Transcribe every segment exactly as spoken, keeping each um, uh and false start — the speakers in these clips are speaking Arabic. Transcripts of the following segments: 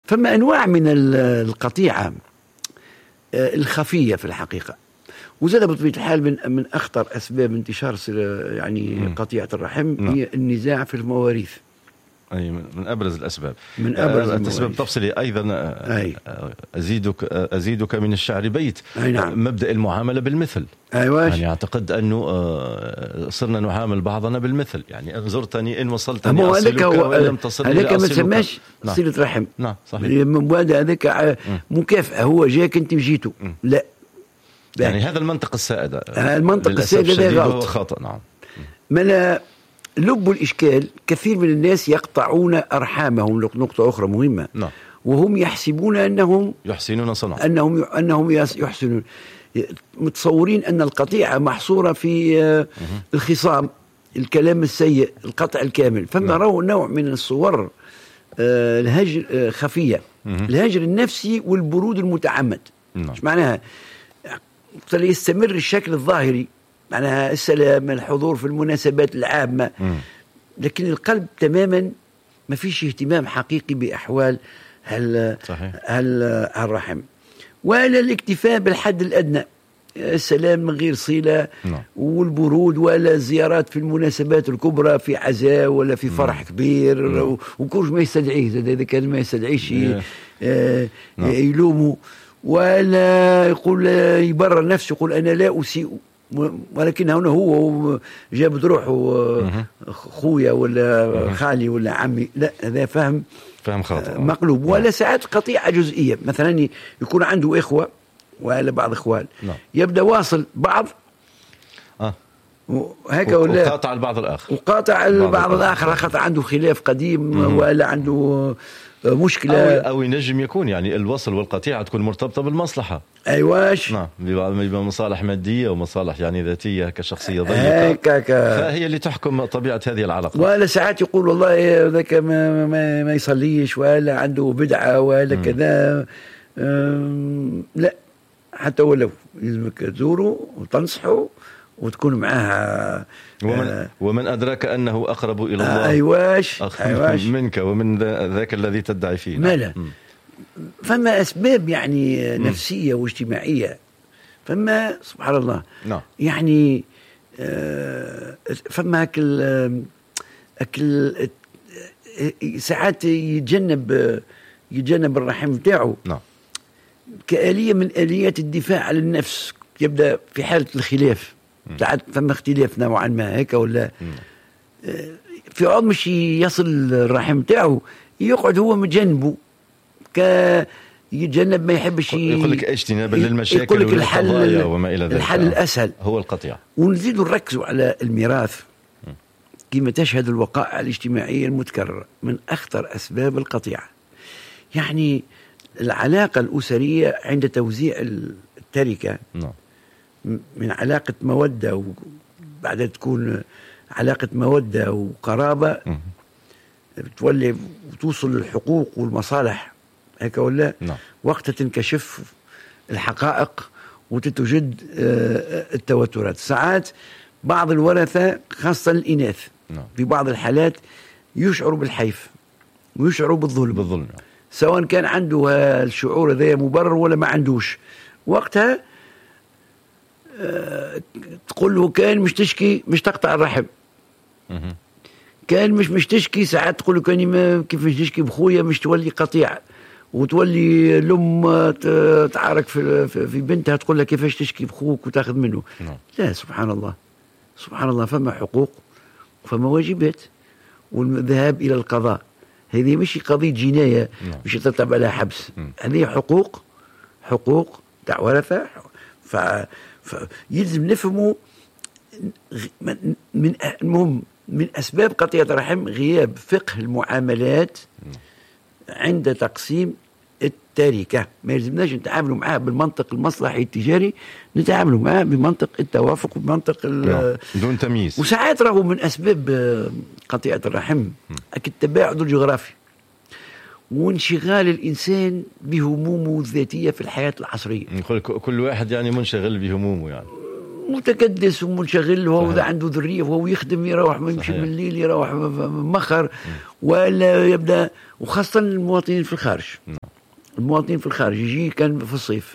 فما أنواع من القطيعة الخفية في الحقيقة، وزاد بطبيعة الحال من من أخطر أسباب انتشار يعني م. قطيعة الرحم م. هي النزاع في المواريث. أي من أبرز الأسباب. من أبرز الأسباب تفصلي أيضا. أي. أزيدك أزيدك من الشعر بيت. أي نعم. مبدأ المعاملة بالمثل. أيوة. يعني أعتقد أنه صرنا نعامل بعضنا بالمثل، يعني إن زرتني إن وصلتني أصلك وإن لم تصلني هذاك ما تسماش صلة رحم. نعم صحيح. هذاك مكافأة، هو جاك أنت وجيته. لا. يعني هذا المنطق السائد. المنطق السائد هذا غلط. خطأ. نعم. من لب الإشكال كثير من الناس يقطعون أرحامهم. نقطة أخرى مهمة. نعم. وهم يحسبون أنهم يحسنون صنعا. أنهم أنهم يحسنون، متصورين أن القطيعة محصورة في الخصام، الكلام السيء، القطع الكامل. فما رأوا نوع من الصور الهجر خفية، الهجر النفسي والبرود المتعمد. مش معناها يستمر الشكل الظاهري، معناها السلام، الحضور في المناسبات العامة، لكن القلب تماما ما فيش اهتمام حقيقي بأحوال هل هل الرحم، ولا الاكتفاء بالحد الأدنى، السلام من غير صلة والبرود، ولا الزيارات في المناسبات الكبرى، في عزاء ولا في فرح كبير، وكل ما يستدعيه. إذا كان ما يستدعيش يلومه، ولا يقول يبرر نفسه، يقول أنا لا أسيء، ولكن هنا هو جاب روحه خويا ولا خالي ولا عمي. لا، هذا فهم فهم خاطئ مقلوب. ولا ساعات قطيعة جزئية، مثلا يكون عنده إخوة ولا بعض إخوان، يبدأ واصل بعض آه. هكا، ولا وقاطع البعض الآخر، وقاطع البعض الآخر خاطر عنده خلاف قديم م- ولا عنده مشكلة، أو, أو ينجم يكون يعني الوصل والقطيعة تكون مرتبطة بالمصلحة. أيواش. نعم، بمصالح مادية ومصالح يعني ذاتية كشخصية ضيقة، فهي اللي تحكم طبيعة هذه العلاقة. ولا ساعات يقول والله ذاك ما, ما, ما يصليش، ولا عنده بدعة ولا كذا. لا، حتى ولو لازمك تزوره وتنصحه وتكون معها. ومن, آه ومن أدراك أنه أقرب إلى الله أيواش أيواش منك ومن ذاك الذي تدعي فيه. مالا. فما أسباب يعني نفسية واجتماعية، فما سبحان الله. نعم. يعني آه فما أكل أكل ساعات يتجنب يتجنب الرحم بتاعه. نعم. كآلية من آليات الدفاع عن النفس. يبدأ في حالة الخلاف، ساعات فما اختلاف نوعا ما هيك ولا آه في عوض مش يصل الرحم بتاعه، يقعد هو مجنبه، ك يتجنب ما يحبش. يقول لك اجتنابا للمشاكل والقضايا وما إلى ذلك. الحل الأسهل هو القطيعة. ونزيد نركزوا على الميراث، كما تشهد الوقائع الاجتماعية المتكررة من أخطر أسباب القطيعة. يعني العلاقة الأسرية عند توزيع التركة من علاقة مودة، وبعد تكون علاقة مودة وقرابة، تولي وتوصل للحقوق والمصالح هيك ولا نعم. وقتها تنكشف الحقائق وتتوجد التوترات. ساعات بعض الورثة خاصة الإناث نعم. في بعض الحالات يشعروا بالحيف ويشعروا بالظلم, بالظلم. سواء كان عنده الشعور ذا مبرر ولا ما عندوش. وقتها أه تقول له كان مش تشكي مش تقطع الرحم، كان مش مش تشكي. ساعات تقول له كان ما كيف مش تشكي بخويا، مش تولي قطيعة، وتولي الأم تعارك في في بنتها تقول لها كيفاش تشكي بخوك وتاخذ منه. نعم. لا، سبحان الله سبحان الله، فما حقوق وفما واجبات، والذهاب إلى القضاء هذه مش قضية جناية مش ترتب عليها حبس، هذه حقوق حقوق تاع ورثة. ف فيلزم نفهموا من المهم من أسباب قطيعة الرحم غياب فقه المعاملات عند تقسيم التركة. ما يلزمناش نتعاملوا معاه بالمنطق المصلحي التجاري، نتعاملوا معاه بمنطق التوافق وبمنطق دون تمييز. وساعات راهو من أسباب قطيعة الرحم التباعد الجغرافي وانشغال الإنسان بهمومه الذاتية في الحياة العصرية. كل واحد يعني منشغل بهمومه، يعني متكدس ومنشغل، وهو إذا عنده ذرية وهو يخدم يروح يمشي من الليل يروح مخر ولا يبدأ. وخاصة المواطنين في الخارج، المواطنين في الخارج يجي كان في الصيف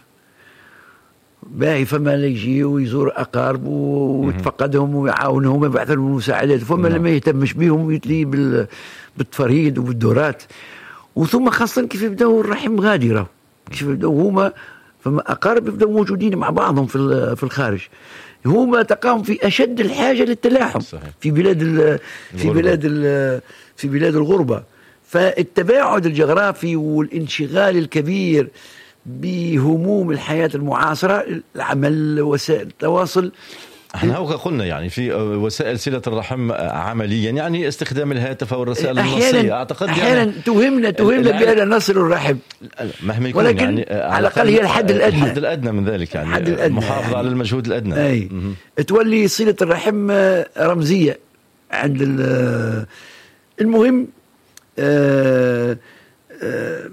باهي، فما لا يجي ويزور أقارب ويتفقدهم ويعاونهم ويبعث لهم المساعدات، فما لما يهتمش بهم ويتلي بالتفريد وبالدورات. وثم خاصة كيف يبدأوا الرحم غادرة، كيف يبدأوا هما فما أقارب يبدأوا موجودين مع بعضهم في في الخارج، هما تقام في أشد الحاجة للتلاحم في بلاد ال في بلاد ال في بلاد الغربة. فالتباعد الجغرافي والانشغال الكبير بهموم الحياة المعاصرة، العمل، وسائل التواصل. احنا هو قلنا يعني في وسائل صلة الرحم عمليا، يعني استخدام الهاتف او الرسائل النصية. اعتقد احيانا يعني تهمنا تهمنا بأن نصل الرحم، مهما يكون، ولكن يعني على الاقل هي الحد الادنى، الحد الادنى من ذلك، يعني المحافظة يعني على المجهود الادنى. اي تولي صلة الرحم رمزية عند المهم. آه آه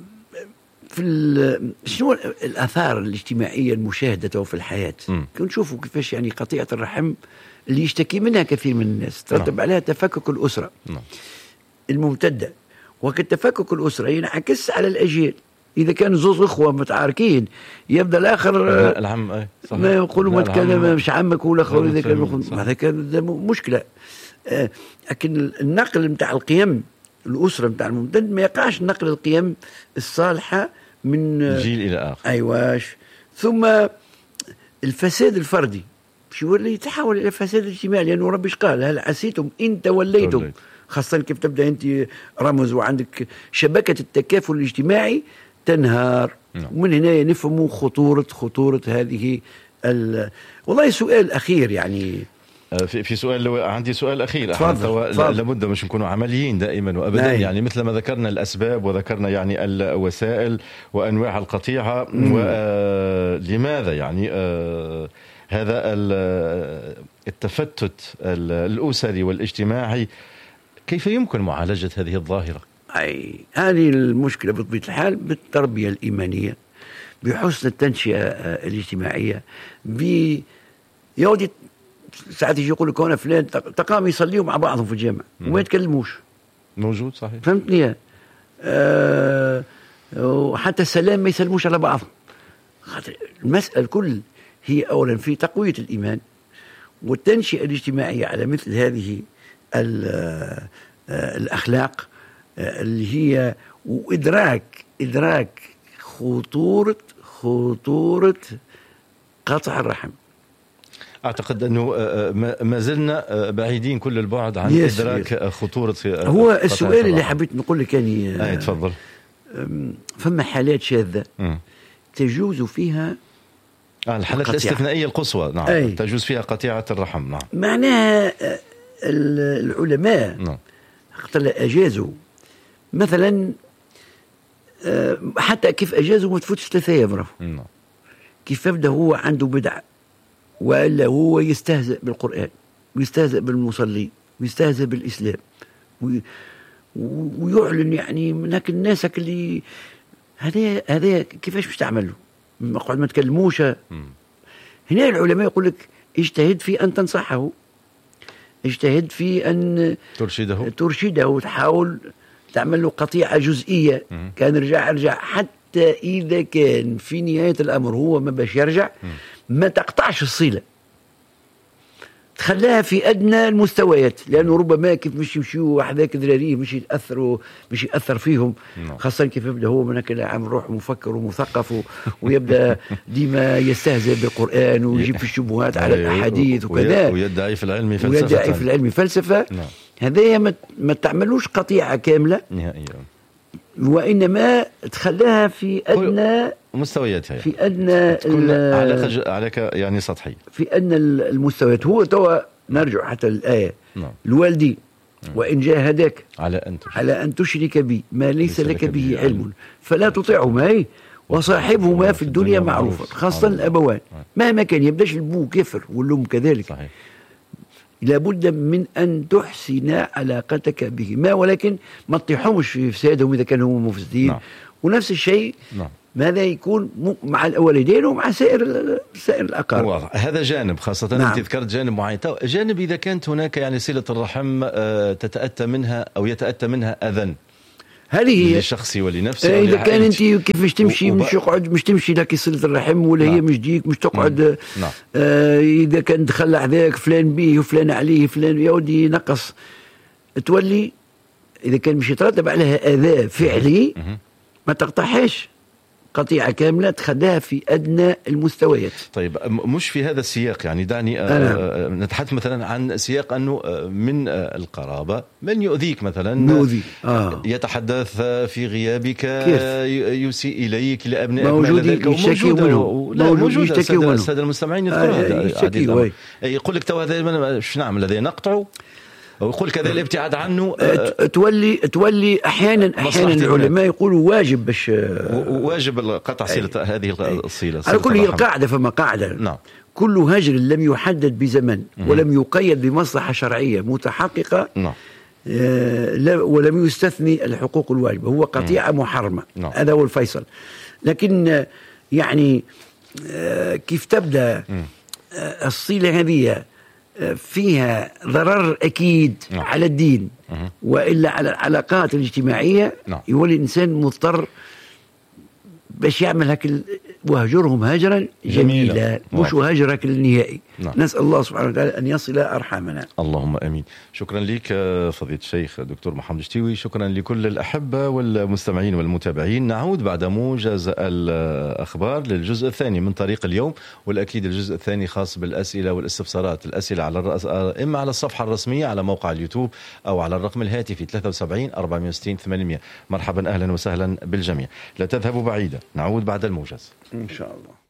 في شنو الآثار الاجتماعية المشاهدة في الحياة؟ نشوفوا كيفاش يعني قطيعة الرحم اللي يشتكي منها كثير من الناس ترتب عليها تفكك الأسرة الممتدة. وكتفكك الأسرة ينعكس على الأجيال. إذا كان زوج إخوة متعاركين يبدأ الآخر العم أي صحيح. ما يقولوا ما كان مش عمك ولا أخوه، إذا كان هذا كان مشكلة. آه لكن النقل متاع القيم الأسرة متاع الممتد ما يقعش نقل القيم الصالحة من جيل إلى آخر. أيواش. ثم الفساد الفردي شو يولي يتحول إلى فساد اجتماعي، لأنه ربي قال هل عسيتم إن توليتم، خاصة كيف تبدأ أنت رمز وعندك شبكة التكافل الاجتماعي تنهار. ومن هنا نفهموا خطورة خطورة هذه ال... والله سؤال أخير يعني في في سؤال، لو عندي سؤال اخير. تفضل. لابد مش نكونوا عمليين دائما وابدا. ناي. يعني مثل ما ذكرنا الاسباب وذكرنا يعني الوسائل وانواع القطيعه، ولماذا يعني آه هذا التفتت الاسري والاجتماعي، كيف يمكن معالجه هذه الظاهره؟ اي هذه المشكله بطبيعه الحال بالتربيه الايمانيه، بحسن التنشئه الاجتماعيه، ب يودي ساعات يجي يقول لك هنا فلان تقام يصليوا مع بعضهم في الجامع وما يتكلموش، موجود صحيح، فهمتني؟ أه وحتى السلام ما يسلموش على بعضهم. المسألة الكل هي أولا في تقوية الإيمان والتنشئة الاجتماعية على مثل هذه الأخلاق اللي هي وإدراك إدراك خطورة خطورة قطع الرحم. أعتقد أنه ما زلنا بعيدين كل البعد عن يس إدراك يس. خطورة. هو السؤال اللي حبيت نقول لك يعني أي تفضل. فما حالات شاذة م. تجوز فيها آه الحالات الاستثنائية القصوى، نعم أي. تجوز فيها قطيعة الرحم، نعم. معناها العلماء نعم. أجازوا مثلا حتى كيف أجازوا ما تفوتش ثلاثة أيام، نعم. كيف يبدأ هو عنده بدعة وإلا هو يستهزئ بالقرآن ويستهزئ بالمصلين ويستهزئ بالإسلام ويعلن يعني منك الناس اللي هذا هذا كيفاش باش تعملوا؟ مقعد ما تكلموش. هنا العلماء يقول لك اجتهد في أن تنصحه، اجتهد في أن ترشده ترشده وتحاول تعمل له قطيعة جزئية. م. كان رجع رجع حتى إذا كان في نهاية الأمر هو ما باش يرجع م. ما تقطعش الصلة، تخليها في أدنى المستويات، لأنه ربما كيف مش يمشيوا حذاك ذراريه مش يتأثروا مش يأثر فيهم، خاصة كيف يبدأ هو من هكذا عام روح مفكر ومثقف ويبدأ ديما يستهزئ بالقرآن ويجيب في الشبهات على الأحاديث وكذا، ويدعي في العلم فلسفة ويدعي في العلم فلسفة. هذا ما ما تعملوش قطيعة كاملة نهائيا، وإنما تخليها في أدنى مستوياتها، في أدنى على عليك يعني سطحي، في أدنى المستويات. هو توا نرجع حتى الآية نعم. الوالدين نعم. وإن جاهداك على أن تشرك, على أن تشرك بي ما ليس لك به علم فلا تطيعهما وصاحبهما في الدنيا معروفا، خاصة الأبوان مهما كان يبداش البو كفر والأم كذلك صحيح. لابد من أن تحسن علاقتك بهما، ولكن ما تطيحهمش في فسادهم إذا كانوا مفسدين نعم. ونفس الشيء نعم. ماذا يكون مع الوالدين ومع سائر سائر الأقارب. واضح. هذا جانب خاصة. نعم. أنت ذكرت جانب معين. جانب إذا كانت هناك يعني صلة الرحم تتأتى منها أو يتأتى منها أذى هذه لشخصي ولنفسي. إذا كان أنت كيفاش تمشي وب... مش يقعد مش تمشي لك صلة الرحم ولا نعم. هي مش ديك مش تقعد. نعم. آه إذا كان دخل هذاك فلان به وفلان عليه فلان يودي نقص تولي إذا كان مش يترتب عليها أذى فعلي ما تقطعهاش قطيعة كاملة تخدها في أدنى المستويات. طيب مش في هذا السياق يعني دعني أه نتحدث مثلا عن سياق أنه من القرابة من يؤذيك مثلا نؤذي. آه. يتحدث في غيابك كيف؟ يسيء إليك لأبنائك موجودين يشتكي منه. لا موجود السادة, السادة المستمعين يذكروا هذا. يقول لك تو هذا شو نعمل هذا نقطعه ويقول كذا الابتعاد عنه. تولي تولي احيانا احيانا العلماء يقولوا واجب باش واجب قطع صله هذه الصله. على كل هي القاعده فما قاعده. نعم. كل هجر لم يحدد بزمن ولم يقيد بمصلحه شرعيه متحققه. نعم. ولم يستثني الحقوق الواجبه هو قطيعه محرمه. نعم. هذا هو الفيصل. لكن يعني كيف تبدا الصله هذه فيها ضرر أكيد. نعم. على الدين. مه. وإلا على العلاقات الاجتماعية. نعم. يولي الإنسان مضطر باش يعمل هك وهجرهم هجرا جميلا, جميلا. مش هجر هك النهائي. نعم. نسأل الله سبحانه وتعالى أن يصل أرحامنا. اللهم أمين. شكرا لك فضيلة الشيخ دكتور محمد الشتيوي. شكرا لكل الأحبة والمستمعين والمتابعين. نعود بعد موجز الأخبار للجزء الثاني من طريق اليوم، والأكيد الجزء الثاني خاص بالأسئلة والاستفسارات. الأسئلة على الرأس إما على الصفحة الرسمية على موقع اليوتيوب أو على الرقم الهاتفي ثلاثة وسبعين أربعمائة وستين ثمانمائة. مرحبا أهلا وسهلا بالجميع. لا تذهبوا بعيدا، نعود بعد الموجز إن شاء الله.